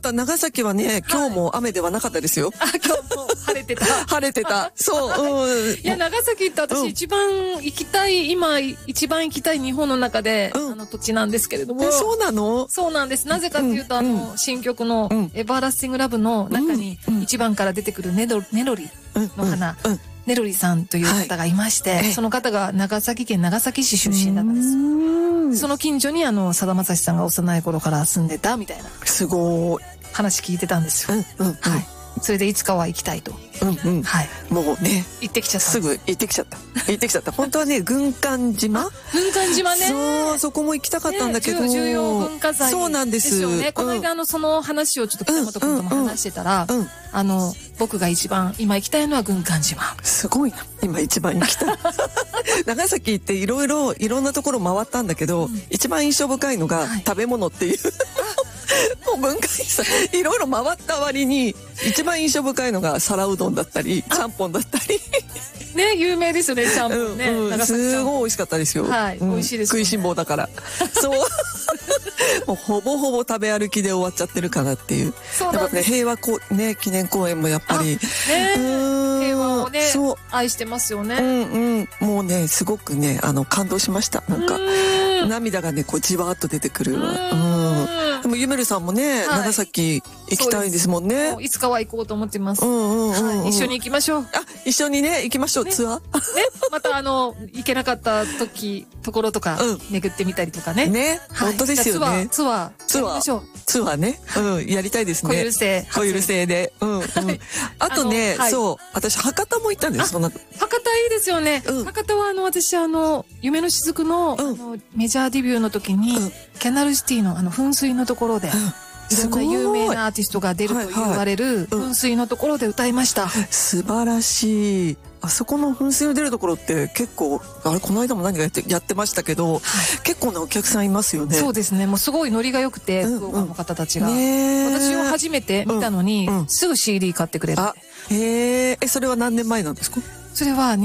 。長崎はね、今日も雨ではなかったですよ。 今日も晴れてた。 晴れてた。そう。 いや、長崎って私一番行きたい、今一番行きたい日本の中で、土地なんですけれども。 そうなの？ そうなんです。なぜかというと、新曲のエバーラスティングラブの中に1番から出てくるネロリの花。ネロリさんという方がいまして、その方が長崎県長崎市出身だったんです。その近所にさだまさしさんが幼い頃から住んでたみたいな。 すごい。 話聞いてたんですよ。はい。それでいつかは行きたいと。はい。 もうね。 行ってきちゃった。 すぐ行ってきちゃった。行ってきちゃった。本当はね、軍艦島？ 軍艦島ね。 そう、そこも行きたかったんだけど。 重要文化財。 そうなんですよね。 この間その話をちょっと北本君とも話してたら、僕が一番今行きたいのは軍艦島。 すごいな。今一番行きたい。長崎っていろんなところ回ったんだけど、一番印象深いのが食べ物っていう。もう文化遺産いろいろ回った割に一番印象深いのが皿うどんだったりちゃんぽんだったりね、有名ですよね、ちゃんぽんね。 すごい美味しかったですよ。 はい、美味しいです。 食いしん坊だから。そう。もうほぼほぼ食べ歩きで終わっちゃってるかなっていう。 そうなんです。 平和ね、記念公園もやっぱり。 平和をね、愛してますよね。 もうね、すごくね、感動しました。なんか、涙がね、こうじわーっと出てくるわ。でもゆめるさんもね、長崎行きたいですもんね。 いつかは行こうと思ってます。一緒に行きましょう。 一緒にね、行きましょう、ツアー。ね、 また行けなかったところとか、巡ってみたりとかね。 ね、本当ですよね。 ツアーね。 やりたいですね。 小許せで。あとね、そう、私、博多も行ったんです、 博多いいですよね。博多は私、夢の雫の、メジャーデビューの時に、キャナルシティの噴水のところで、いろんな有名なアーティストが出ると言われる噴水のところで歌いました。 素晴らしい。あそこの噴水を出るところって結構、この間も何かやってましたけど、結構なお客さんいますよね。 そうですね。もうすごいノリが良くて、福岡の方たちが。私を初めて見たのに、すぐ CD 買ってくれる。 それは何年前なんですか？ それは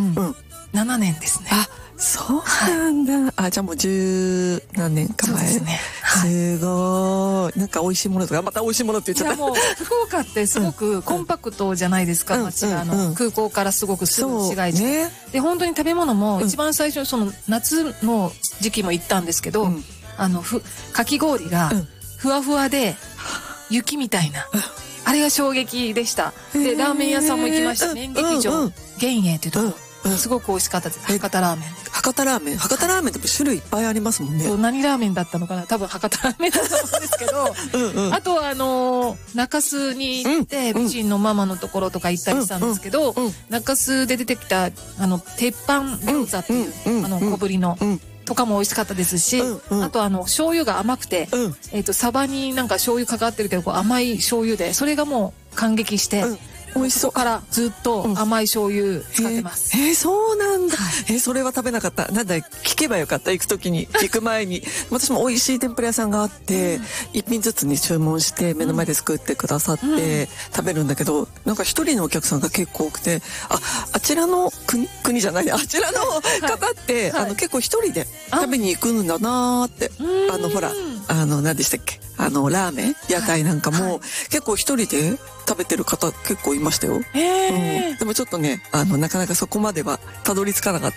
2007年ですね。 そうなんだ。じゃあもう十何年か前。そうですね。すごい。なんか美味しいものとか、また美味しいものって言っちゃった。 いやもう、福岡ってすごくコンパクトじゃないですか、街が。空港からすごくすぐ市街地で。で、本当に食べ物も、一番最初、夏の時期も行ったんですけど、かき氷が、ふわふわで、雪みたいな。あれが衝撃でした。で、ラーメン屋さんも行きました。麺劇場、幻影っていうところ。すごく美味しかったです。博多ラーメン。 博多ラーメンって種類いっぱいありますもんね。 何ラーメンだったのかな、多分博多ラーメンだと思うんですけど、あとは中洲に行って、美人のママのところとか行ったりしたんですけど、中洲で出てきた、鉄板餃子っていう、小ぶりの、とかも美味しかったですし、あと醤油が甘くて、サバになんか醤油かかってるけど、甘い醤油で、それがもう感激して、美味しそうからずっと甘い醤油使ってます。 そうなんだ。それは食べなかった。なんだ、聞けばよかった。行く時に、行く前に。私も美味しい天ぷら屋さんがあって、一品ずつに注文して目の前で作ってくださって食べるんだけど、なんか一人のお客さんが結構多くて、あちらの国じゃない、あちらの方って、結構一人で食べに行くんだなーって。ほら、何でしたっけ？ラーメン屋台なんかも、結構一人で食べてる方結構いましたよ。でもちょっとね、なかなかそこまではたどり着かなかった。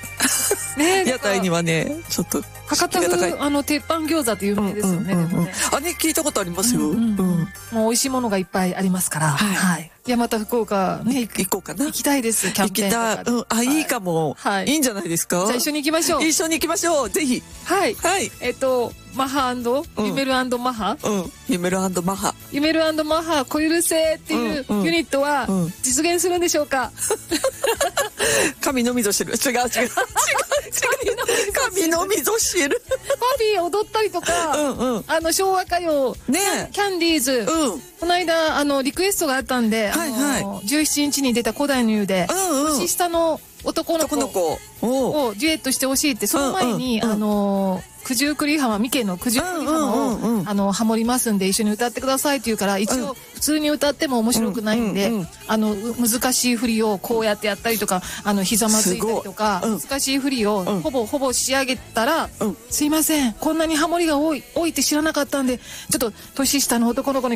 屋台にはね、ちょっと博多風鉄板餃子って有名ですよね。 聞いたことありますよ。 もう美味しいものがいっぱいありますから。はい。いや、また福岡ね、 行こうかな。 行きたいです、キャンペーンとか。 いいかも。いいんじゃないですか。 じゃあ一緒に行きましょう。 一緒に行きましょう。ぜひ。 はい。マハ&ユメル&マハ。 ユメル&マハ。 ユメル&マハ、小許せっていうユニットは実現するんでしょうか？ 神のみぞ知る。違う。神のみぞ知る。 パフィー踊ったりとか、昭和歌謡、キャンディーズ。この間、リクエストがあったんで、17日に出た古代の湯で、年下の男の子をデュエットしてほしいって、その前に、九十九里浜、三重の九十九里浜をハモりますんで一緒に歌ってくださいって言うから、一応普通に歌っても面白くないんで、難しい振りをこうやってやったりとか、ひざまずいたりとか、難しい振りをほぼ仕上げたら、すいません、こんなにハモリが多いって知らなかったんで、ちょっと年下の男の子に